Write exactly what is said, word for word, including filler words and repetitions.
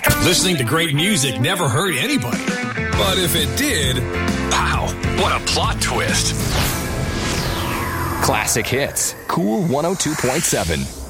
Listening to great music never hurt anybody. But if it did, wow, what a plot twist. Classic Hits, Cool one oh two point seven.